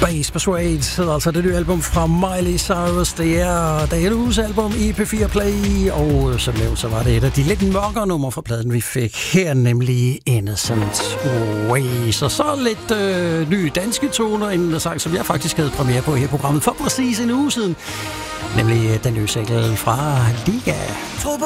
Space Persuade hedder altså det nye album fra Miley Cyrus. Det er dette uges album i P4 Play, og som nævnt, så var det et af de lidt mørkere numre fra pladen, vi fik her, nemlig Innocent Ways. Og så lidt nye danske toner, en sang, som jeg faktisk havde premiere på her i programmet for præcis en uge siden, nemlig den nye single fra Liga.